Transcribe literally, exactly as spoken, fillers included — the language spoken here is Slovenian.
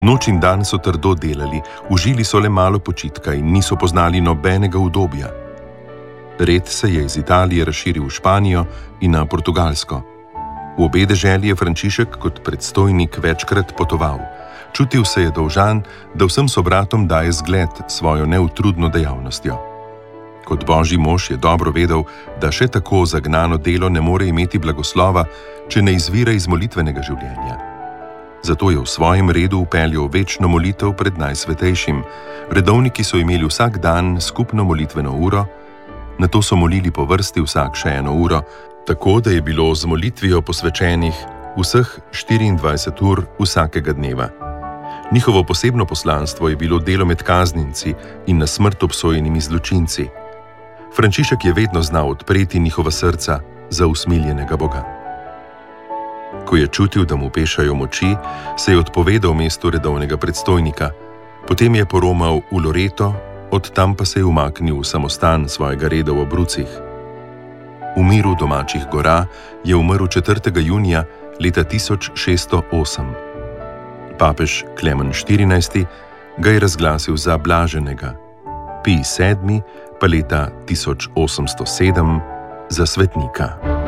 Noč in dan so trdo delali, užili so le malo počitka in niso poznali nobenega udobja. Red se je iz Italije razširil v Španijo in na Portugalsko. V obe deželi je Frančišek kot predstojnik večkrat potoval. Čutil se je dolžan, da vsem sobratom daje zgled svojo neutrudno dejavnostjo. Kot božji mož je dobro vedel, da še tako zagnano delo ne more imeti blagoslova, če ne izvira iz molitvenega življenja. Zato je v svojem redu vpeljal večno molitev pred Najsvetejšim. Redovniki so imeli vsak dan skupno molitveno uro, nato so molili po vrsti vsak še eno uro, tako da je bilo z molitvijo posvečenih vseh štiriindvajset ur vsakega dneva. Njihovo posebno poslanstvo je bilo delo med kaznjenci in na smrt obsojenimi zločinci. Frančišek je vedno znal odpreti njihova srca za usmiljenega Boga. Ko je čutil, da mu pešajo moči, se je odpovedal mestu redovnega predstojnika. Potem je poromal v Loreto, od tam pa se je umaknil v samostan svojega reda v Obrucih. V miru domačih gora je umrl četrtega junija leta tisoč šeststo osem. Papež Klemen štirinajsti ga je razglasil za blaženega, Pij sedmi pa leta tisoč osemsto sedem za svetnika.